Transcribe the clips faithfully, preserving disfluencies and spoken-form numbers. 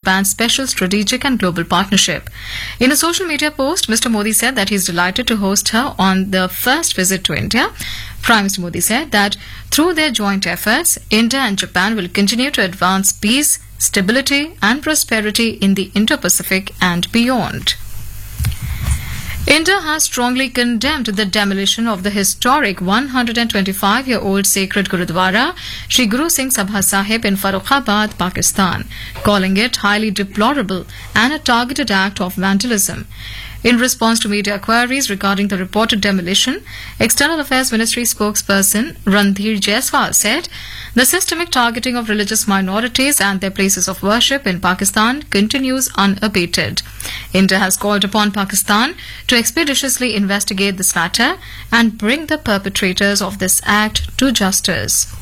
India-Japan Special Strategic and Global Partnership. In a social media post, Mister Modi said that he is delighted to host her on the first visit to India. Prime Minister Modi said that through their joint efforts, India and Japan will continue to advance peace, stability and prosperity in the Indo-Pacific and beyond. India has strongly condemned the demolition of the historic one hundred twenty-five-year-old sacred Gurudwara Shri Guru Singh Sabha Sahib in Farrukhabad, Pakistan, calling it highly deplorable and a targeted act of vandalism. In response to media queries regarding the reported demolition, External Affairs Ministry spokesperson Randhir Jaiswal said the systemic targeting of religious minorities and their places of worship in Pakistan continues unabated. India has called upon Pakistan to expeditiously investigate this matter and bring the perpetrators of this act to justice.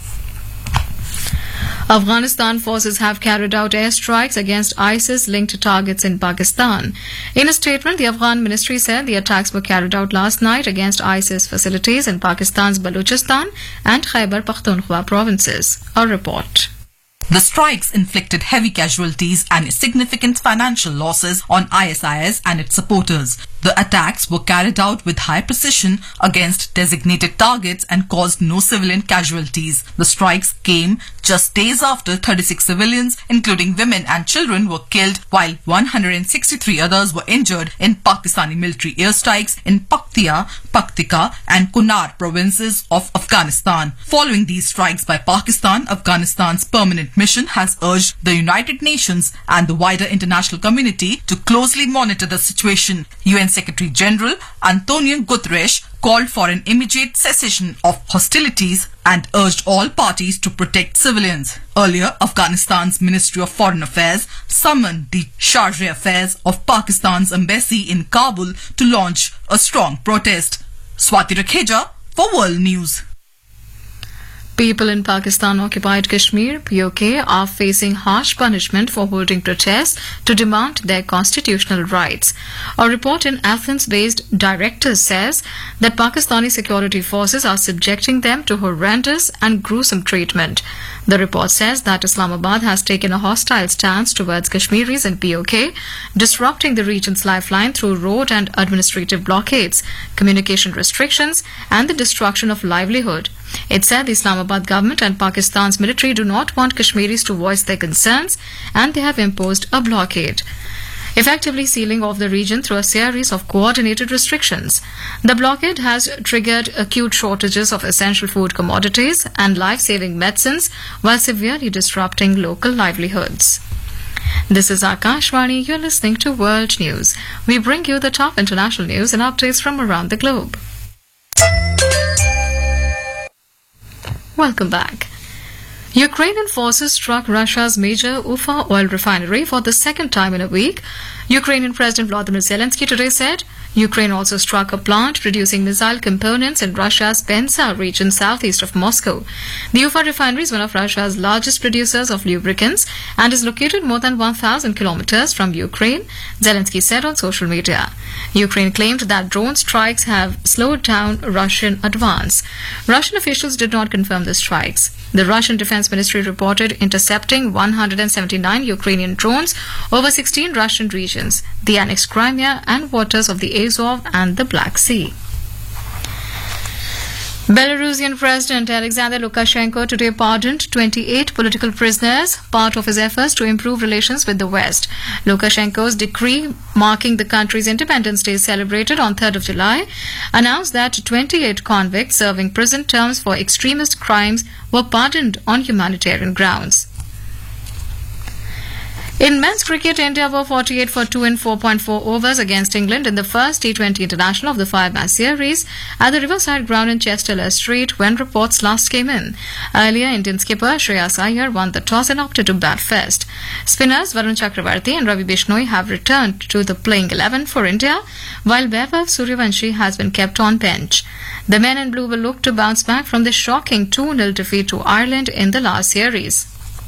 Afghanistan forces have carried out airstrikes against ISIS-linked targets in Pakistan. In a statement, the Afghan ministry said the attacks were carried out last night against ISIS facilities in Pakistan's Balochistan and Khyber Pakhtunkhwa provinces. A report. The strikes inflicted heavy casualties and significant financial losses on I S I S and its supporters. The attacks were carried out with high precision against designated targets and caused no civilian casualties. The strikes came just days after thirty-six civilians, including women and children, were killed, while one hundred sixty-three others were injured in Pakistani military airstrikes in Paktia, Paktika and Kunar provinces of Afghanistan. Following these strikes by Pakistan, Afghanistan's permanent mission has urged the United Nations and the wider international community to closely monitor the situation. U N Secretary General Antonio Guterres called for an immediate cessation of hostilities and urged all parties to protect civilians. Earlier, Afghanistan's Ministry of Foreign Affairs summoned the Charge Affairs of Pakistan's embassy in Kabul to launch a strong protest. Swati Rakheja for World News. People in Pakistan-occupied Kashmir, P O K, are facing harsh punishment for holding protests to demand their constitutional rights. A report in Athens-based Directors says that Pakistani security forces are subjecting them to horrendous and gruesome treatment. The report says that Islamabad has taken a hostile stance towards Kashmiris in P O K, disrupting the region's lifeline through road and administrative blockades, communication restrictions, and the destruction of livelihood. It said the Islamabad government and Pakistan's military do not want Kashmiris to voice their concerns, and they have imposed a blockade, effectively sealing off the region through a series of coordinated restrictions. The blockade has triggered acute shortages of essential food commodities and life-saving medicines while severely disrupting local livelihoods. This is Akashvani. You're listening to World News. We bring you the top international news and updates from around the globe. Welcome back. Ukrainian forces struck Russia's major Ufa oil refinery for the second time in a week. Ukrainian President Volodymyr Zelensky today said Ukraine also struck a plant producing missile components in Russia's Penza region southeast of Moscow. The Ufa refinery is one of Russia's largest producers of lubricants and is located more than one thousand kilometers from Ukraine, Zelensky said on social media. Ukraine claimed that drone strikes have slowed down Russian advance. Russian officials did not confirm the strikes. The Russian Defense Ministry reported intercepting one hundred seventy-nine Ukrainian drones over sixteen Russian regions, the annexed Crimea and waters of the Azov and the Black Sea. Belarusian President Alexander Lukashenko today pardoned twenty-eight political prisoners, part of his efforts to improve relations with the West. Lukashenko's decree marking the country's Independence Day celebrated on third of July announced that twenty-eight convicts serving prison terms for extremist crimes were pardoned on humanitarian grounds. In men's cricket, India were forty-eight for two in four point four overs against England in the first T twenty international of the five-match series at the Riverside ground in Chester Street when reports last came in. Earlier, Indian skipper Shreyas Iyer won the toss and opted to bat first. Spinners Varun Chakravarti and Ravi Bishnoi have returned to the playing eleven for India, while Vaibhav Suryavanshi has been kept on bench. The men in blue will look to bounce back from the shocking two nil defeat to Ireland in the last series.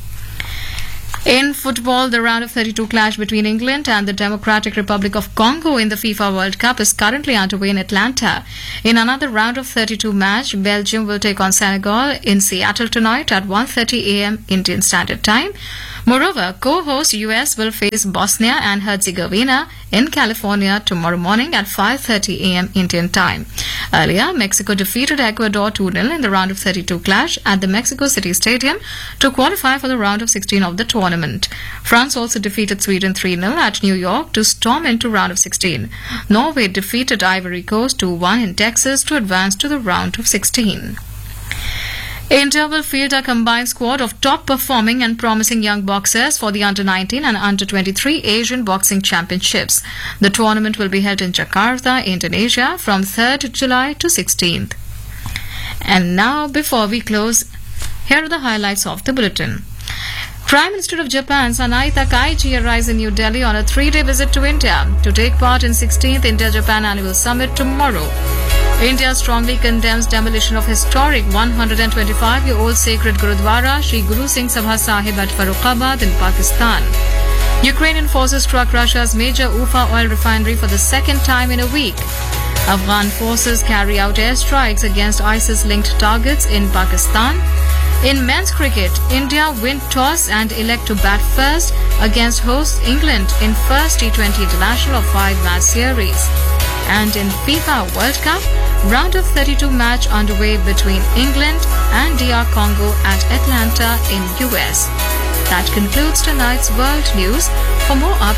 In football, the round of thirty-two clash between England and the Democratic Republic of Congo in the FIFA World Cup is currently underway in Atlanta. In another round of thirty-two match, Belgium will take on Senegal in Seattle tonight at one thirty a m Indian Standard Time, Moreover, co-host U S will face Bosnia and Herzegovina in California tomorrow morning at five thirty a m Indian time. Earlier, Mexico defeated Ecuador two nil in the round of thirty-two clash at the Mexico City Stadium to qualify for the round of sixteen of the tournament. France also defeated Sweden three nil at New York to storm into round of sixteen. Norway defeated Ivory Coast two one in Texas to advance to the round of sixteen. India will field a combined squad of top-performing and promising young boxers for the under nineteen and under twenty-three Asian Boxing Championships. The tournament will be held in Jakarta, Indonesia from third July to sixteenth. And now, before we close, here are the highlights of the bulletin. Prime Minister of Japan Sanae Takaichi arrives in New Delhi on a three-day visit to India to take part in sixteenth India-Japan Annual Summit tomorrow. India strongly condemns demolition of historic one hundred twenty-five-year-old sacred Gurudwara Shri Guru Singh Sabha Sahib at Farrukhabad in Pakistan. Ukrainian forces struck Russia's major Ufa oil refinery for the second time in a week. Afghan forces carry out airstrikes against ISIS-linked targets in Pakistan. In men's cricket, India win toss and elect to bat first against hosts England in first T twenty International of five-match series. And in FIFA World Cup, round of thirty-two match underway between England and D R Congo at Atlanta in U S. That concludes tonight's World News. For more updates,